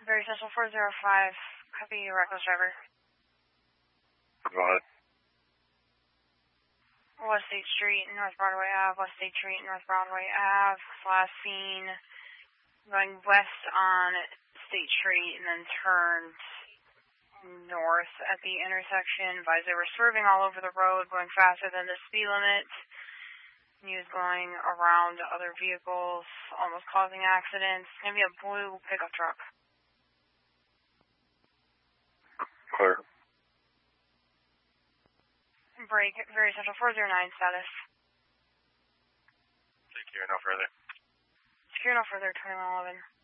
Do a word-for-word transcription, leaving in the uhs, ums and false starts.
Very Central four zero five, copy reckless driver. Go ahead. West State Street, North Broadway Ave, West State Street, North Broadway Ave, last seen going west on State Street and then turned north at the intersection. Advised they were swerving all over the road, going faster than the speed limit. He was going around other vehicles, almost causing accidents. Maybe a blue pickup truck. Clear. Break, Very Central four zero nine, status. Secure, no further. Secure, no further, twenty-one eleven.